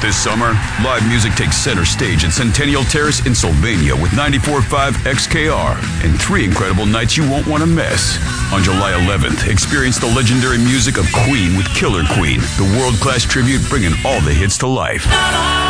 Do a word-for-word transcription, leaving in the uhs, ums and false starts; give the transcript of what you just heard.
This summer, live music takes center stage at Centennial Terrace in Sylvania with ninety-four point five X K R and three incredible nights you won't want to miss. On July eleventh, experience the legendary music of Queen with Killer Queen, the world-class tribute bringing all the hits to life.